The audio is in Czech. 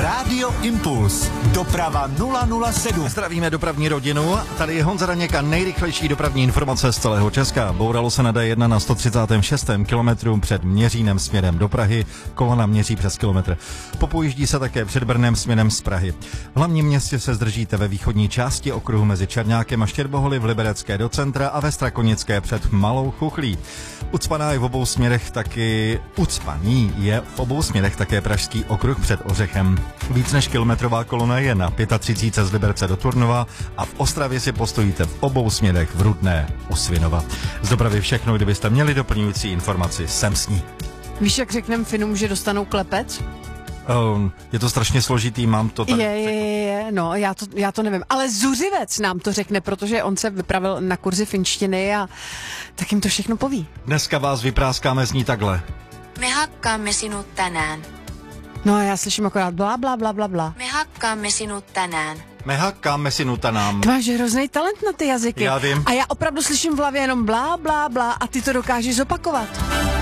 Rádio Impuls. Doprava 007. Zdravíme dopravní rodinu. Tady je Honza Daněka, nejrychlejší dopravní informace z celého Česka. Bouralo se na D1 na 136. kilometru před Měřínem směrem do Prahy. Kolona měří přes kilometr. Popojíždí se také před Brnem směrem z Prahy. V hlavním městě se zdržíte ve východní části okruhu mezi Černákem a Štěrboholy, v Liberecké do centra a ve Strakonické před Malou Chuchlí. Ucpaný je v obou směrech také pražský okruh před Ořechem. Víc než kilometrová kolona je na 35 z Liberce do Turnova a v Ostravě si postojíte v obou směrech v Rudné u Svinova. Z dopravy všechno, kdybyste měli doplňující informaci, jsem s ní. Víš, jak řekneme Finům, že dostanou klepec? Je to strašně složitý, mám to tady. No, já to nevím. Ale Zuřivec nám to řekne, protože on se vypravil na kurzy finštiny a tak jim to všechno poví. Dneska vás vypráskáme z ní takhle. Me hakkaamme sinut tänään. No a já slyším akorát bla, bla, bla, bla, bla. Me hakkaamme sinut tänään. Me hakkáme si nutanám. Ty máš hrozný talent na ty jazyky. Já vím. A já opravdu slyším v hlavě jenom blá, blá, blá a ty to dokážeš zopakovat.